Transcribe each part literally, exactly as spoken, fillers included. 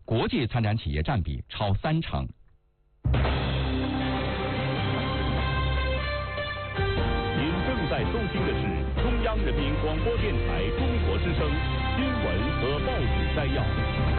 国际参展企业占比超三成。 您正在收听的是中央人民广播电台中国之声新闻和报纸摘要。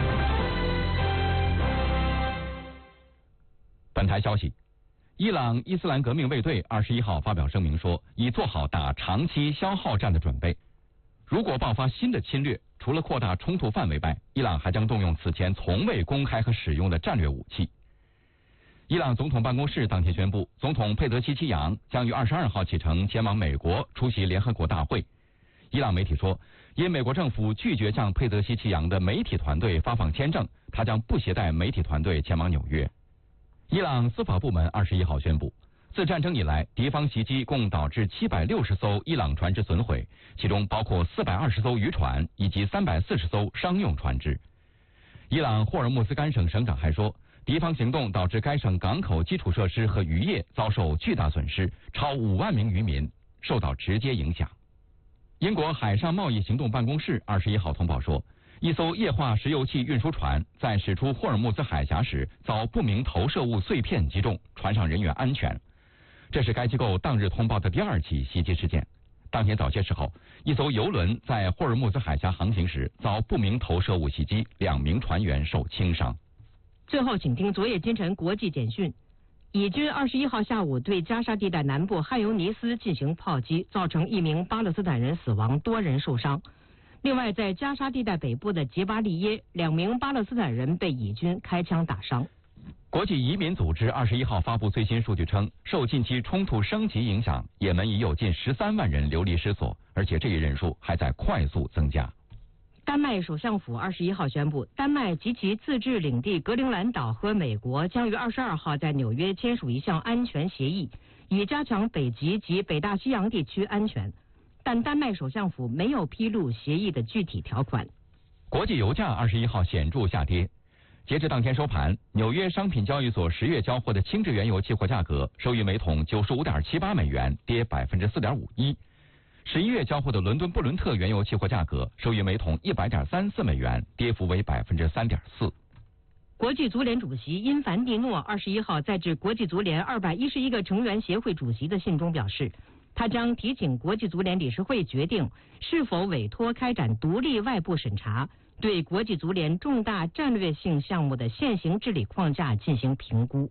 本台消息，伊朗伊斯兰革命卫队二十一号发表声明说，已做好打长期消耗战的准备。如果爆发新的侵略，除了扩大冲突范围外，伊朗还将动用此前从未公开和使用的战略武器。伊朗总统办公室当天宣布，总统佩德西奇扬将于二十二号启程前往美国出席联合国大会。伊朗媒体说，因美国政府拒绝向佩德西奇扬的媒体团队发放签证，他将不携带媒体团队前往纽约。伊朗司法部门二十一号宣布，自战争以来，敌方袭击共导致七百六十艘伊朗船只损毁，其中包括四百二十艘渔船以及三百四十艘商用船只。伊朗霍尔木兹干省省长还说，敌方行动导致该省港口基础设施和渔业遭受巨大损失，超五万名渔民受到直接影响。英国海上贸易行动办公室二十一号通报说，一艘液化石油气运输船在驶出霍尔木兹海峡时遭不明投射物碎片击中，船上人员安全。这是该机构当日通报的第二起袭击事件。当天早些时候，一艘油轮在霍尔木兹海峡航行时遭不明投射物袭击，两名船员受轻伤。 最后，请听昨夜今晨国际简讯。以军二十一号下午对加沙地带南部汉尤尼斯进行炮击，造成一名巴勒斯坦人死亡，多人受伤。另外，在加沙地带北部的杰巴利耶，两名巴勒斯坦人被以军开枪打伤。 国际移民组织二十一号发布最新数据称，受近期冲突升级影响，也门已有近十三万人流离失所，而且这一人数还在快速增加。 丹麦首相府二十一号宣布，丹麦及其自治领地格陵兰岛和美国将于二十二号在纽约签署一项安全协议，以加强北极及北大西洋地区安全。但丹麦首相府没有披露协议的具体条款。 国际油价二十一号显著下跌。截至当天收盘，纽约商品交易所十月交货的轻质原油期货价格收于每桶九十五点七八美元，跌百分之四点五一。十一月交货的伦敦布伦特原油期货价格收于每桶一百点三四美元，跌幅为百分之三点四。 国际足联主席因凡蒂诺二十一号在致国际足联二百一十一个成员协会主席的信中表示，他将提请国际足联理事会决定是否委托开展独立外部审查，对国际足联重大战略性项目的现行治理框架进行评估。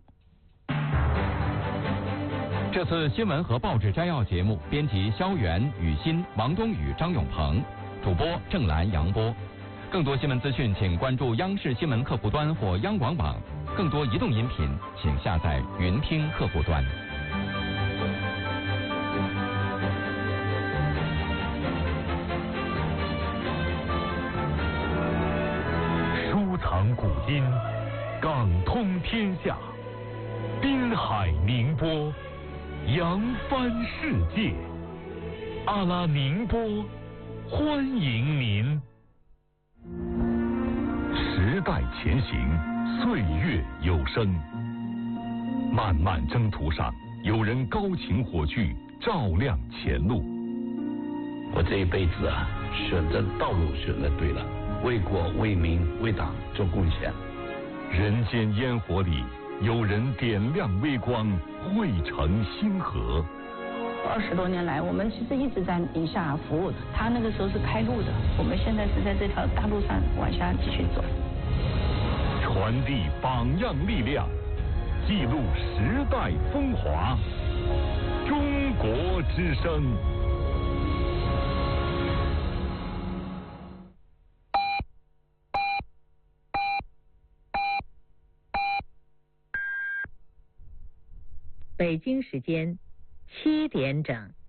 这次新闻和报纸摘要节目编辑肖元、雨欣、王东宇、张永鹏，主播郑兰、杨波。更多新闻资讯请关注央视新闻客户端或央广网，更多移动音频请下载云听客户端。 收藏古今，港通天下，滨海宁波，扬帆世界。阿拉宁波，欢迎您。时代前行，岁月有声。漫漫征途上，有人高擎火炬，照亮前路。 我这一辈子啊，选择道路选择对了，为国为民为党做贡献。 人间烟火里，有人点亮微光，汇成星河。 二十多年来，我们其实一直在宁夏服务的。他那个时候是开路的，我们现在是在这条大路上往下继续走。 传递榜样力量，记录时代风华。中国之声。 北京时间七点整。